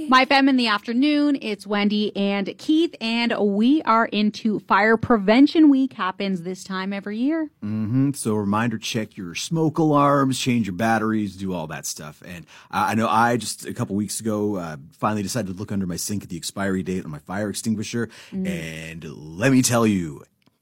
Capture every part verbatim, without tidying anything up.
My F M in the afternoon. It's Wendy and Keith, and we are into Fire Prevention Week. Happens this time every year. Mm-hmm. So, reminder: check your smoke alarms, change your batteries, do all that stuff. And uh, I know I just a couple weeks ago uh, finally decided to look under my sink at the expiry date on my fire extinguisher, mm. and let me tell you,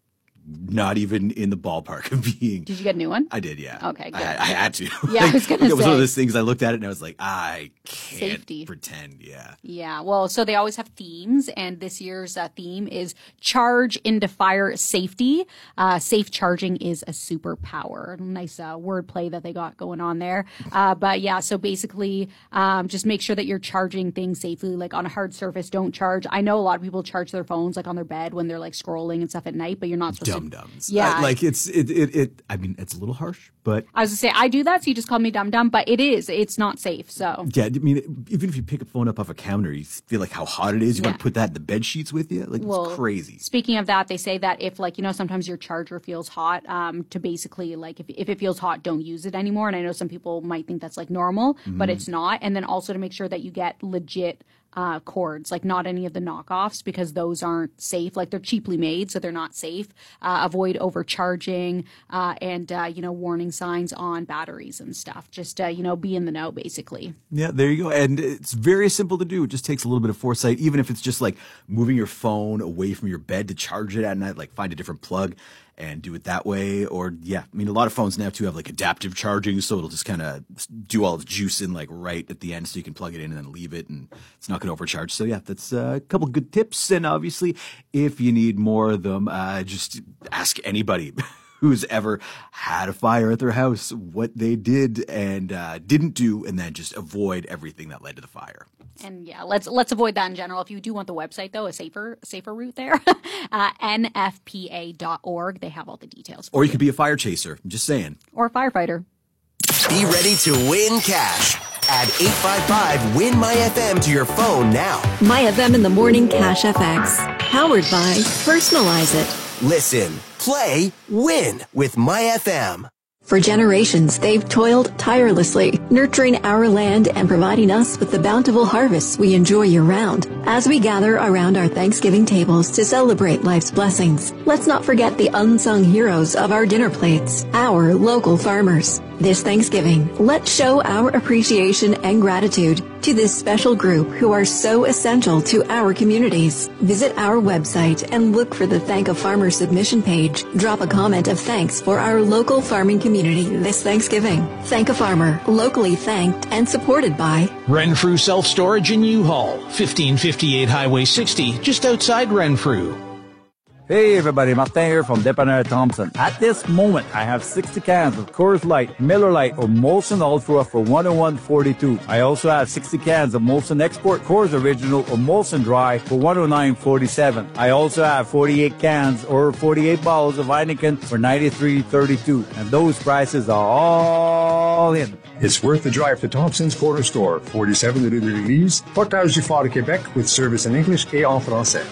not even in the ballpark of being. Did you get a new one? I did, yeah. Okay, good. I, I had to. Yeah, like, I was going to say. It was one of those things I looked at it and I was like, I can't Safety. pretend, yeah. Yeah, well, so they always have themes, and this year's uh, theme is Charge into Fire Safety. Uh, safe charging is a superpower. Nice uh, wordplay that they got going on there. Uh, but yeah, so basically, um, just make sure that you're charging things safely, like on a hard surface, don't charge. I know a lot of people charge their phones like on their bed when they're like scrolling and stuff at night, but you're not supposed Dum-dums. to. Yeah. I, like it's, it, it, it, I mean, it's a little harsh, but. I was going to say, I do that, so you just call me dum-dum, but it is. It's not safe, so. Yeah, I mean, even if you pick a phone up off a counter, you feel like how hot it is. You yeah. want to put that in the bed sheets with you? Like, well, it's crazy. Speaking of that, they say that if, like, you know, sometimes your charger feels hot, um, to basically, like, if, if it feels hot, don't use it anymore. And I know some people might think that's, like, normal, mm-hmm. but it's not. And then also to make sure that you get legit Uh, cords, like not any of the knockoffs, because those aren't safe. Like they're cheaply made, so they're not safe. Uh, avoid overcharging uh, and, uh, you know, warning signs on batteries and stuff. Just, uh, you know, be in the know, basically. Yeah, there you go. And it's very simple to do. It just takes a little bit of foresight, even if it's just like moving your phone away from your bed to charge it at night, like find a different plug and do it that way. Or, yeah, I mean, a lot of phones now, too, have like adaptive charging, so it'll just kind of do all the juice in like right at the end, so you can plug it in and then leave it, and it's not going to overcharge. So, yeah, that's uh, a couple good tips. And obviously, if you need more of them, uh, just ask anybody who's ever had a fire at their house what they did and uh, didn't do, and then just avoid everything that led to the fire. And yeah, let's let's avoid that in general. If you do want the website, though, a safer safer route there, uh, N F P A dot org. They have all the details. Or you could be a fire chaser. I'm just saying. Or a firefighter. Be ready to win cash. Add eight five five win my F M to your phone now. My F M in the morning, Cash F X. Powered by Personalize It. Listen, play, win with My F M. For generations, they've toiled tirelessly, nurturing our land and providing us with the bountiful harvests we enjoy year-round. As we gather around our Thanksgiving tables to celebrate life's blessings, let's not forget the unsung heroes of our dinner plates, our local farmers. This Thanksgiving, let's show our appreciation and gratitude to this special group who are so essential to our communities. Visit our website and look for the Thank a Farmer submission page. Drop a comment of thanks for our local farming community this Thanksgiving. Thank a Farmer, locally thanked and supported by Renfrew Self-Storage in U-Haul, fifteen fifty-eight Highway sixty, just outside Renfrew. Hey everybody, Martin here from Dépanneur Thompson. At this moment, I have sixty cans of Coors Light, Miller Lite, or Molson Ultra for one oh one forty-two. I also have sixty cans of Molson Export Coors Original or Molson Dry for one oh nine forty-seven. I also have forty-eight cans or forty-eight bottles of Heineken for ninety-three thirty-two. And those prices are all in. It's worth the drive to Thompson's Corner Store, forty-seven Rue de l'Église, Portage du Fort de Québec, with service in English et en français.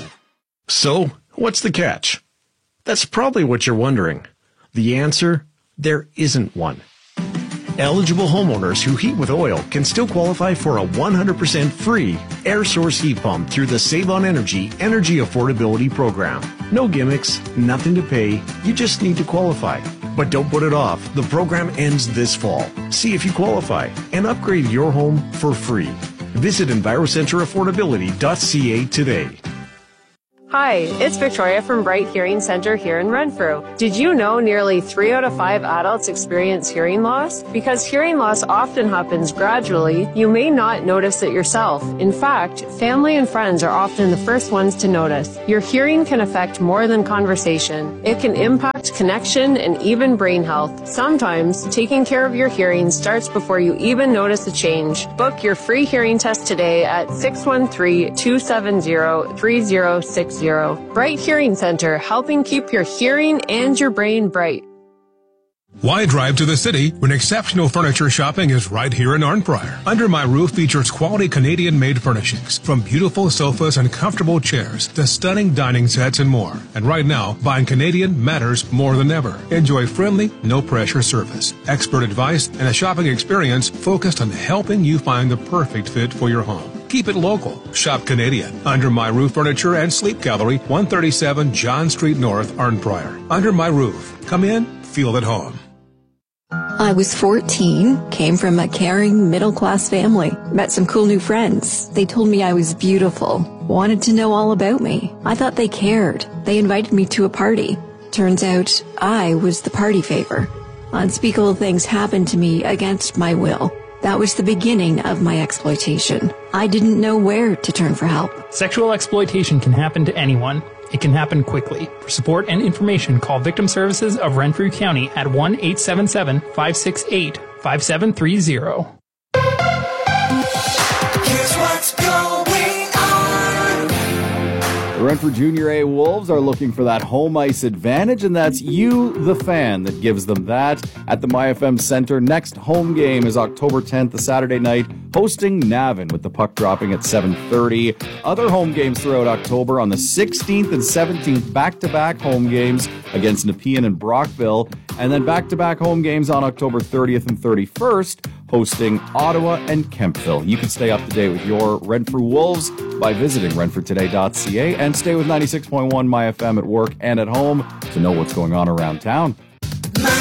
So, what's the catch? That's probably what you're wondering. The answer? There isn't one. Eligible homeowners who heat with oil can still qualify for a one hundred percent free air source heat pump through the Save on Energy Energy Affordability Program. No gimmicks, nothing to pay, you just need to qualify. But don't put it off. The program ends this fall. See if you qualify and upgrade your home for free. Visit Envirocenter Affordability dot C A today. Hi, it's Victoria from Bright Hearing Center here in Renfrew. Did you know nearly three out of five adults experience hearing loss? Because hearing loss often happens gradually, you may not notice it yourself. In fact, family and friends are often the first ones to notice. Your hearing can affect more than conversation. It can impact connection and even brain health. Sometimes, taking care of your hearing starts before you even notice a change. Book your free hearing test today at six one three, two seven zero, three zero six zero. Bright Hearing Center, helping keep your hearing and your brain bright. Why drive to the city when exceptional furniture shopping is right here in Arnprior? Under My Roof features quality Canadian-made furnishings, from beautiful sofas and comfortable chairs to stunning dining sets and more. And right now, buying Canadian matters more than ever. Enjoy friendly, no-pressure service, expert advice, and a shopping experience focused on helping you find the perfect fit for your home. Keep it local. Shop Canadian. Under My Roof Furniture and Sleep Gallery, one thirty-seven John Street North, Arnprior. Under My Roof. Come in, feel at home. I was fourteen, came from a caring middle-class family, met some cool new friends. They told me I was beautiful, wanted to know all about me. I thought they cared. They invited me to a party. Turns out I was the party favor. Unspeakable things happened to me against my will. That was the beginning of my exploitation. I didn't know where to turn for help. Sexual exploitation can happen to anyone. It can happen quickly. For support and information, call Victim Services of Renfrew County at one eight seven seven, five six eight, five seven three zero. Here's what's going on. The Renfrew Junior A Wolves are looking for that home ice advantage, and that's you, the fan, that gives them that. At the My F M Centre, next home game is October tenth, the Saturday night, hosting Navan, with the puck dropping at seven thirty. Other home games throughout October on the sixteenth and seventeenth, back-to-back home games against Nepean and Brockville, and then back-to-back home games on October thirtieth and thirty-first, hosting Ottawa and Kemptville. You can stay up to date with your Renfrew Wolves by visiting renfrew today dot c a and stay with ninety-six point one My F M at work and at home to know what's going on around town.